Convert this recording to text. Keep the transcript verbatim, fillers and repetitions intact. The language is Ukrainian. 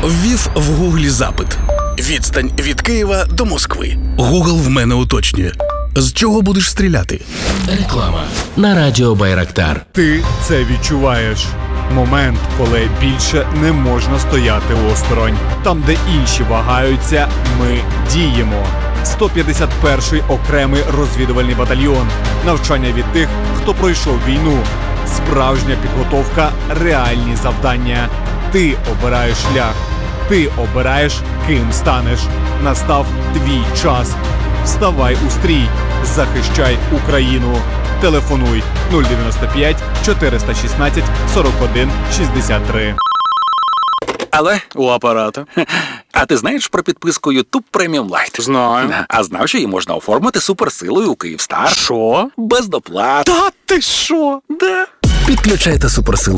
Ввів в гуглі запит. Відстань від Києва до Москви. Гугл в мене уточнює. З чого будеш стріляти? Реклама на радіо Байрактар. Ти це відчуваєш. Момент, коли більше не можна стояти осторонь. Там, де інші вагаються, ми діємо. сто п'ятдесят перший окремий розвідувальний батальйон. Навчання від тих, хто пройшов війну. Справжня підготовка, реальні завдання. Ти обираєш шлях. Ти обираєш, ким станеш. Настав твій час. Вставай у стрій. Захищай Україну. Телефонуй нуль дев'яносто п'ять чотириста шістнадцять сорок один шістдесят три. Але у апарата. А ти знаєш про підписку YouTube Premium Lite? Знаю. А знав, що її можна оформити суперсилою у Київстар? Що? Без доплат. Та ти що? Да. Підключайте суперсилу